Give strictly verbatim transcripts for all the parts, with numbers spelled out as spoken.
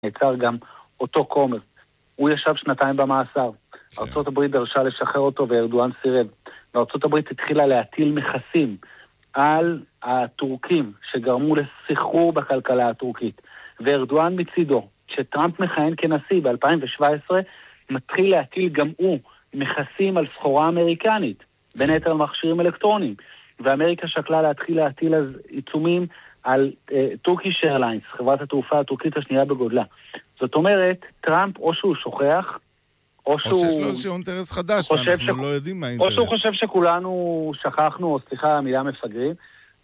נעצר גם אותו כומר. הוא ישב שנתיים במאסר. ארצות הברית דרשה לשחרר אותו וארדואן סירב. וארצות הברית התחילה להטיל מכסים על הטורקים שגרמו לסחרור בכלכלה הטורקית. וארדואן מצידו, שטראמפ מכהן כנשיא ב-אלפיים שבע עשרה, מתחיל להטיל גם הוא מכסים על סחורה אמריקנית, בין היתר על מכשירים אלקטרוניים. ואמריקה שקלה להתחיל להטיל אז עיצומים על טורקיש איירליינס, חברת התעופה הטורקית השנייה בגודלה. זאת אומרת, טראמפ או שהוא שוכח, או שהוא... או שיש לו איזשהו אינטרס חדש, ואנחנו ש... לא יודעים מה האינטרס. או שהוא חושב שכולנו שכחנו, או סליחה, המילה מפגרים,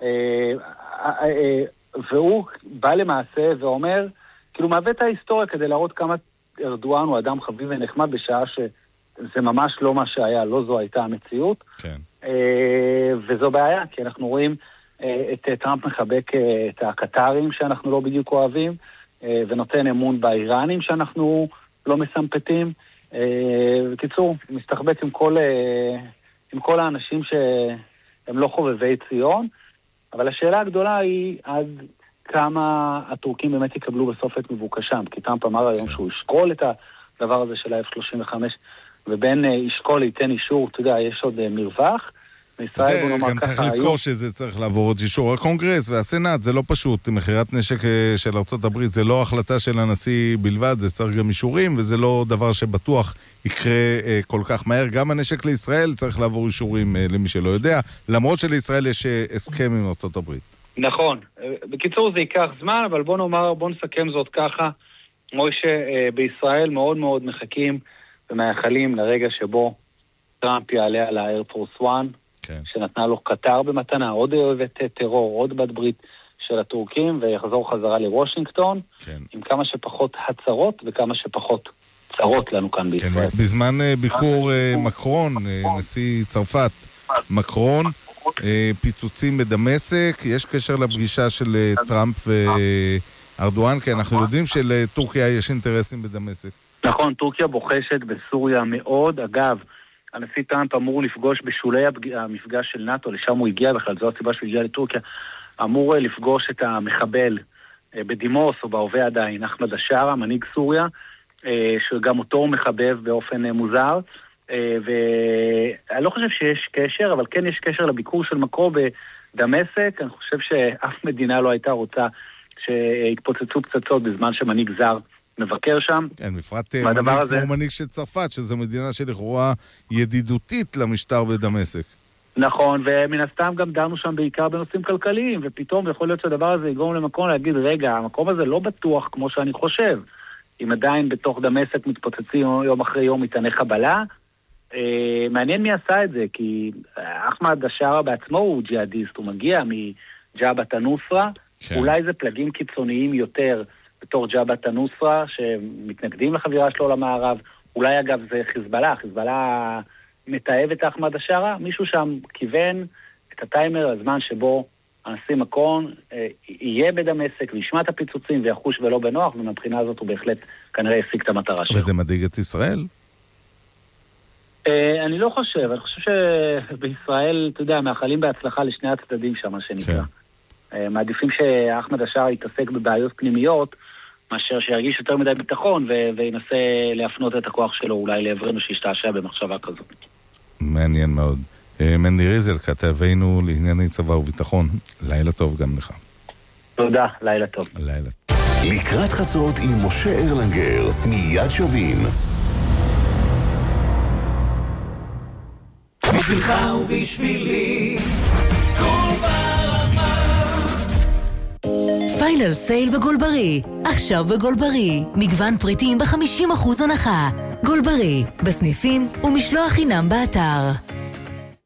והוא בא למעשה ואומר, כאילו מהווה את ההיסטוריה כדי להראות כמה ארדואן הוא אדם חביב ונחמד, בשעה שזה ממש לא מה שהיה, לא זו הייתה המציאות. כן. וזו בעיה, כי אנחנו רואים את טראמפ מחבק את הקטרים שאנחנו לא בדיוק אוהבים, ונותן אמון באיראנים שאנחנו לא מסמפתים. בקיצור, מסתחבק עם כל, עם כל האנשים שהם לא חובבי ציון, אבל השאלה הגדולה היא עד כמה הטורקים באמת יקבלו בסוף את מבוקשם, כי טראמפ אמר היום שהוא ישקול את הדבר הזה של ה-אף שלושים וחמש, ובין ישקול ייתן אישור, אתה יודע, יש עוד מרווח, זה גם צריך לזכור שזה צריך לעבור עוד אישור הקונגרס והסנאט, זה לא פשוט, מחירת נשק של ארצות הברית זה לא החלטה של הנשיא בלבד, זה צריך גם אישורים, וזה לא דבר שבטוח יקרה כל כך מהר. גם הנשק לישראל צריך לעבור אישורים למי שלא יודע, למרות שלישראל יש הסכם עם ארצות הברית. נכון, בקיצור זה ייקח זמן, אבל בוא נאמר, בוא נסכם זאת ככה, מוישה, בישראל מאוד מאוד מחכים ומייחלים לרגע שבו טראמפ יעלה על ה-Air Force One, כן. שנתנה לו קטר במתנה, עוד אוהבת טרור, עוד בת ברית של הטורקים, ויחזור חזרה לוושינגטון, כן. עם כמה שפחות הצהרות וכמה שפחות צרות לנו כאן בישראל. כן, בזמן ביקור מקרון, נשיא צרפת, מקרון, פיצוצים בדמשק, יש קשר לפגישה של טראמפ וארדואן, כי אנחנו יודעים שלטורקיה יש אינטרסים בדמשק. נכון, טורקיה בוחשת בסוריה מאוד, אגב, הנשיא טראמפ אמור לפגוש בשולי המפגש של נאטו, לשם הוא הגיע בכלל, זו הסיבה שהוא הגיע לטורקיה, אמור לפגוש את המחבל בדימוס או בהווה עדיין, אחמד השארה, מנהיג סוריה, שגם אותו הוא מחבב באופן מוזר, ואני לא חושב שיש קשר, אבל כן יש קשר לביקור של מקרו בדמשק. אני חושב שאף מדינה לא הייתה רוצה שהתפוצצו פצצות בזמן שמנהיג זר מבקר שם. כן, בפרט מנהיג הזה... כמו מנהיג של צרפת, שזו מדינה שלכאורה ידידותית למשטר בדמשק. נכון, ומן הסתם גם דנו שם בעיקר בנושאים כלכליים, ופתאום יכול להיות שהדבר הזה יגרום למקום להגיד, רגע, המקום הזה לא בטוח כמו שאני חושב. אם עדיין בתוך דמשק מתפוצצים יום אחרי יום מטעני חבלה, אה, מעניין מי עשה את זה, כי אחמד השארה בעצמו הוא ג'יהאדיסט, הוא מגיע מג'אבת הנוסרה, כן. אולי זה פלגים קיצוניים יותר בתור ג'אבת הנוסרה, שמתנגדים לחבירה שלו למערב, אולי אגב זה חיזבאללה, חיזבאללה מתאהב את אחמד השארה, מישהו שם כיוון את הטיימר, הזמן שבו הנשיא מקרון אה, יהיה בדמשק וישמע את הפיצוצים ויחוש ולא בנוח, ומבחינה הזאת הוא בהחלט כנראה השיג את המטרה שלו. וזה מדאיג את ישראל? אה, אני לא חושב, אני חושב שבישראל, אתה יודע, מאחלים בהצלחה לשני הצדדים שם, מה שנקרא. כן. אה, מעדיפים שאחמד השארה יתעסק בבעיות פנימיות, מאשר שירגיש יותר מדי ביטחון ו- וינסה להפנות את הכוח שלו אולי לעברנו שישתעשע במחשבה כזאת. מעניין מאוד. מנדי ריזל, כתבנו לענייני צבא וביטחון. לילה טוב גם לך. תודה, לילה טוב. לילה. לקראת חצות עם משה ארלנגר, מיד שווים. בשבילך ובשבילי, כל ברמה. פיינל סייל בגולברי. עכשיו בגולברי. מגוון פריטים ב-חמישים אחוז הנחה. גולברי, בסניפים ומשלוח חינם באתר.